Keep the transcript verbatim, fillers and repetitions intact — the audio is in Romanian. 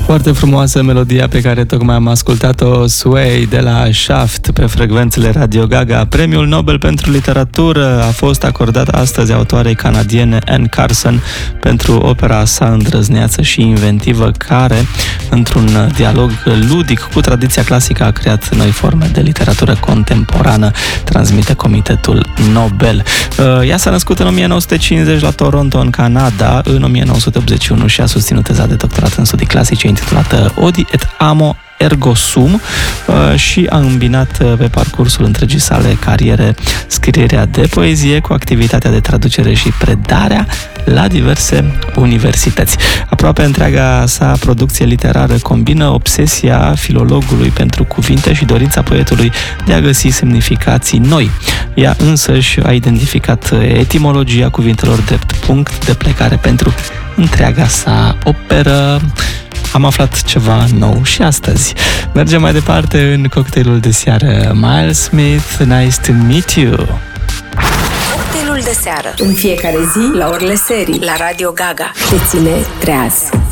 Foarte frumoasă melodia pe care tocmai am ascultat-o, Sway de la Shaft pe frecvențele Radio Gaga. Premiul Nobel pentru literatură a fost acordat astăzi autoarei canadiene Anne Carson pentru opera sa îndrăzneață și inventivă, care, într-un dialog ludic cu tradiția clasică, a creat noi forme de literatură contemporană, transmite Comitetul Nobel. Ea s-a născut în o mie nouă sute cincizeci la Toronto, în Canada, în o mie nouă sute optzeci și unu și a susținut teza de doctorat în studii clasice intitulată Odi et amo ergo sum și a îmbinat pe parcursul întregii sale cariere scrierea de poezie cu activitatea de traducere și predarea la diverse universități. Aproape întreaga sa producție literară combină obsesia filologului pentru cuvinte și dorința poetului de a găsi semnificații noi. Ea însăși a identificat etimologia cuvintelor drept punct de plecare pentru întreaga sa operă. Am aflat ceva nou și astăzi. Mergem mai departe în cocktailul de seară. Miles Smith, Nice to Meet You. Cocktailul de seară, în fiecare zi, la orele serii, la Radio Gaga. Te ține treaz.